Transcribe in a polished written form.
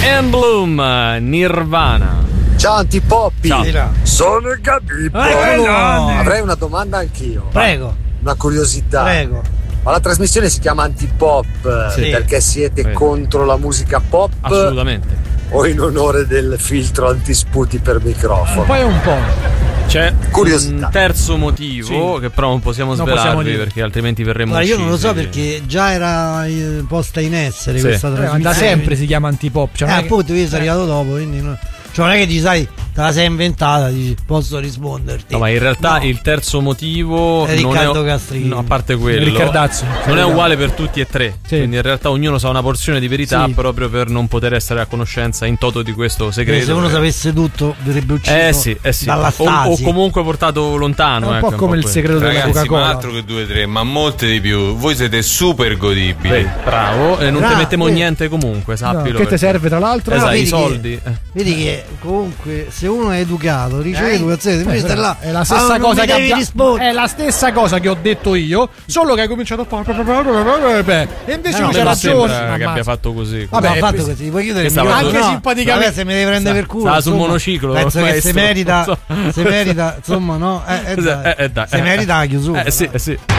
and Bloom, Nirvana. Ciao Antipoppi. Ciao. Sono il Gabibbo. Avrei una domanda anch'io. Prego. Una curiosità. Prego. Ma la trasmissione si chiama Antipop perché siete contro la musica pop? Assolutamente. O in onore del filtro antisputi per microfono? Un po' e un po'. C'è curiosità. un terzo motivo che però non possiamo svelarvi perché altrimenti verremo Guarda, io uccisi. non lo so perché già era posta in essere questa trasmissione. Da sempre si chiama Antipop. Cioè appunto, io sono arrivato dopo, quindi cioè non è che dici, sai, te la sei inventata, dici, posso risponderti. No, ma in realtà il terzo motivo è non Riccardo è, Castrini. no, a parte quello, Riccardazzo. non è uguale per tutti e tre. Quindi in realtà ognuno sa una porzione di verità proprio per non poter essere a conoscenza in toto di questo segreto. Se uno sapesse tutto verrebbe ucciso dalla o comunque portato lontano. È un po' come il segreto della Coca-Cola. Ma altro che 2-3, ma molte di più. Voi siete super godibili. Bravo, e non ti mettiamo niente comunque, sappilo. Che ti serve tra l'altro? Esatto, i soldi. Vedi che comunque se uno è educato, riceve educazione, invece là è la stessa cosa è la stessa cosa che ho detto io, solo che hai cominciato a fare e invece non c'è ragione che abbia fatto così. Vabbè, ha fatto così, puoi chiudere il anche microfono. simpaticamente. Se mi devi prendere per culo. Stava su un monociclo. Penso che se merita, insomma, no? Se merita la chiusura. Sì.